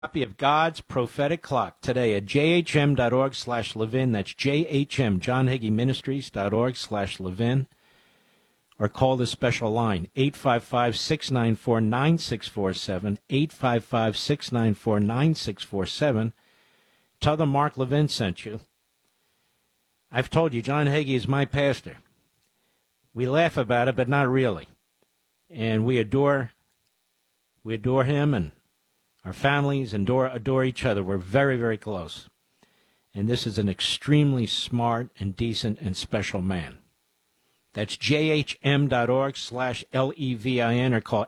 Copy of God's Prophetic Clock today at jhm.org/Levin. That's jhm, johnhageeministries.org/Levin. Or call the special line, 855-694-9647, 855-694-9647. Tell them Mark Levin sent you. I've told you, John Hagee is my pastor. We laugh about it, but not really. And we adore him, and our families adore each other. We're very, very close. And this is an extremely smart and decent and special man. That's jhm.org/LEVIN, or call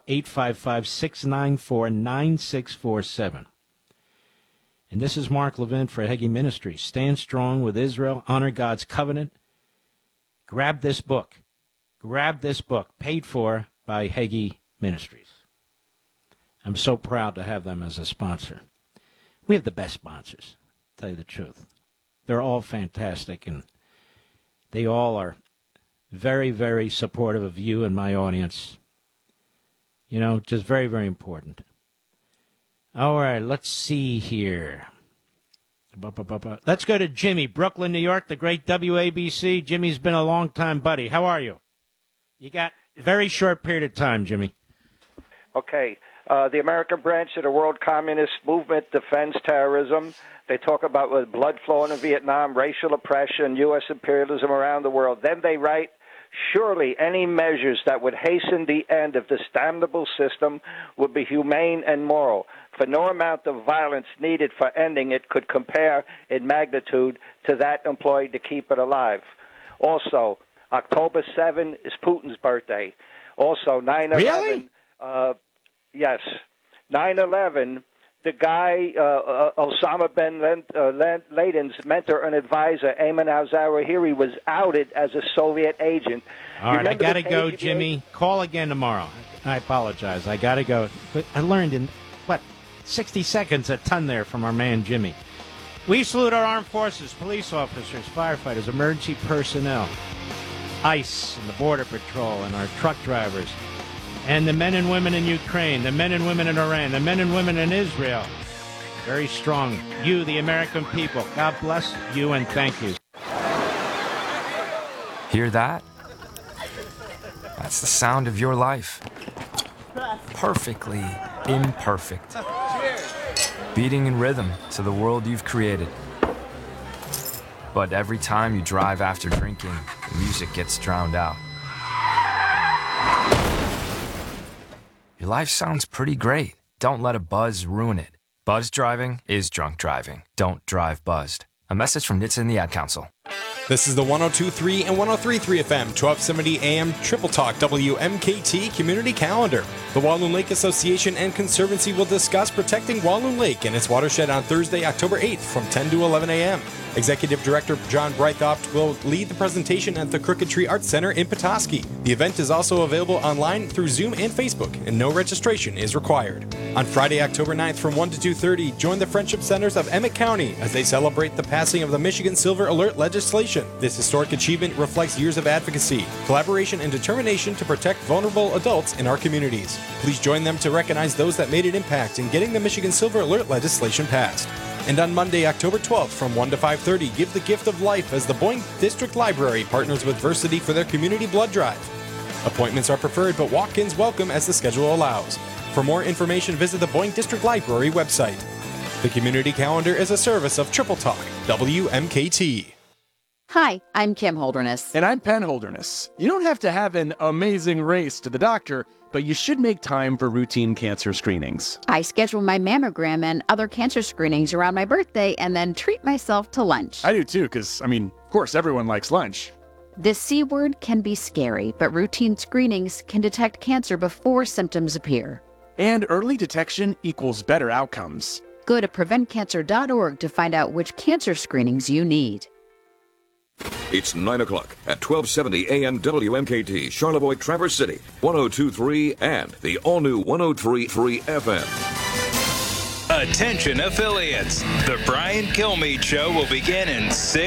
855-694-9647. And this is Mark Levin for Hagee Ministries. Stand strong with Israel. Honor God's covenant. Grab this book. Paid for by Hagee Ministries. I'm so proud to have them as a sponsor. We have the best sponsors, to tell you the truth. They're all fantastic, and they all are very, very supportive of you and my audience. You know, just very, very important. All right, let's see here. Let's go to Jimmy, Brooklyn, New York, the great WABC. Jimmy's been a long-time buddy. How are you? You got a very short period of time, Jimmy. Okay. The American branch of the World Communist Movement defends terrorism. They talk about blood flowing in Vietnam, racial oppression, U.S. imperialism around the world. Then they write, surely any measures that would hasten the end of this damnable system would be humane and moral, for no amount of violence needed for ending it could compare in magnitude to that employed to keep it alive. Also, October 7 is Putin's birthday. Also, 9/11. Really? Yes. 9/11, the guy, Osama bin Laden's mentor and advisor, Ayman al-Zawahiri, was outed as a Soviet agent. All right, I got to go, Jimmy. Call again tomorrow. I apologize. I got to go. But I learned in, 60 seconds a ton there from our man, Jimmy. We salute our armed forces, police officers, firefighters, emergency personnel, ICE and the Border Patrol, and our truck drivers, and the men and women in Ukraine, the men and women in Iran, the men and women in Israel. Very strong. You, the American people. God bless you and thank you. Hear that? That's the sound of your life. Perfectly imperfect. Beating in rhythm to the world you've created. But every time you drive after drinking, the music gets drowned out. Your life sounds pretty great. Don't let a buzz ruin it. Buzz driving is drunk driving. Don't drive buzzed. A message from NHTSA and the Ad Council. This is the 102.3 and 103.3 FM, 1270 AM Triple Talk WMKT Community Calendar. The Walloon Lake Association and Conservancy will discuss protecting Walloon Lake and its watershed on Thursday, October 8th from 10 to 11 a.m. Executive Director John Breithoft will lead the presentation at the Crooked Tree Arts Center in Petoskey. The event is also available online through Zoom and Facebook, and no registration is required. On Friday, October 9th from 1 to 2:30, join the Friendship Centers of Emmett County as they celebrate the passing of the Michigan Silver Alert legislation. This historic achievement reflects years of advocacy, collaboration, and determination to protect vulnerable adults in our communities. Please join them to recognize those that made an impact in getting the Michigan Silver Alert legislation passed. And on Monday, October 12th from 1 to 5:30, give the gift of life as the Boyne District Library partners with Versity for their community blood drive. Appointments are preferred, but walk-ins welcome as the schedule allows. For more information, visit the Boyne District Library website. The Community Calendar is a service of Triple Talk, WMKT. Hi, I'm Kim Holderness. And I'm Penn Holderness. You don't have to have an amazing race to the doctor, but you should make time for routine cancer screenings. I schedule my mammogram and other cancer screenings around my birthday and then treat myself to lunch. I do too, because, of course, everyone likes lunch. The C word can be scary, but routine screenings can detect cancer before symptoms appear. And early detection equals better outcomes. Go to preventcancer.org to find out which cancer screenings you need. It's 9 o'clock at 1270 AM WMKT, Charlevoix, Traverse City, 102.3 and the all-new 103.3 FM. Attention affiliates. The Brian Kilmeade Show will begin in 6